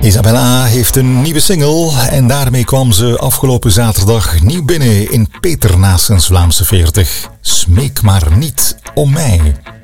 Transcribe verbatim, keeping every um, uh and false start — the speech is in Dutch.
Isabella heeft een nieuwe single en daarmee kwam ze afgelopen zaterdag nieuw binnen in Peter Naessens Vlaamse veertig. Smeek maar niet om mij.